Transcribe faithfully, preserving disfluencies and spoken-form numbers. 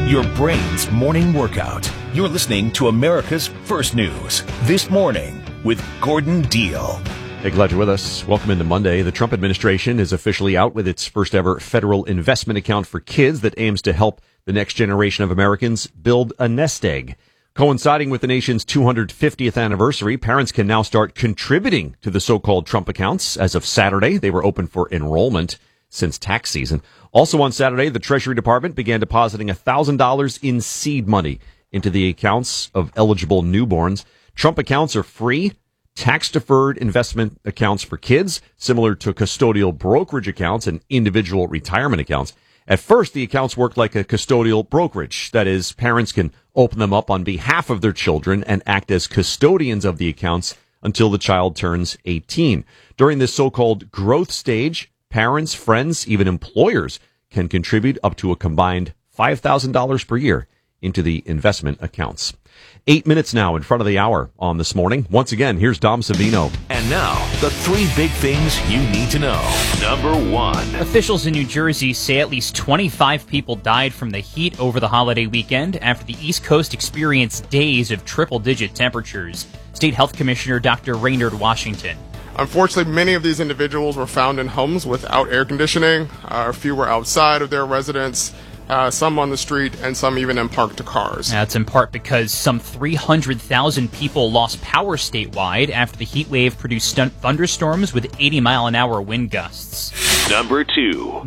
your brain's morning workout. You're listening to America's First News This Morning with Gordon Deal. Hey, glad you're with us. Welcome into Monday. The Trump administration is officially out with its first ever federal investment account for kids that aims to help the next generation of Americans build a nest egg. Coinciding with the nation's two hundred fiftieth anniversary, parents can now start contributing to the so-called Trump accounts. As of Saturday, they were open for enrollment since tax season. Also on Saturday, the Treasury Department began depositing one thousand dollars in seed money into the accounts of eligible newborns. Trump accounts are free, tax-deferred investment accounts for kids, similar to custodial brokerage accounts and individual retirement accounts. At first, the accounts work like a custodial brokerage. That is, parents can open them up on behalf of their children and act as custodians of the accounts until the child turns eighteen. During this so-called growth stage, parents, friends, even employers can contribute up to a combined five thousand dollars per year into the investment accounts. Eight minutes now in front of the hour on This Morning. Once again, here's Dom Savino. And now, the three big things you need to know. Number one. Officials in New Jersey say at least twenty-five people died from the heat over the holiday weekend after the East Coast experienced days of triple-digit temperatures. State Health Commissioner Doctor Raynard Washington. Unfortunately, many of these individuals were found in homes without air conditioning. Uh, a few were outside of their residence, uh, some on the street, and some even in parked cars. That's in part because some three hundred thousand people lost power statewide after the heat wave produced stunt thunderstorms with eighty mile an hour wind gusts. Number two.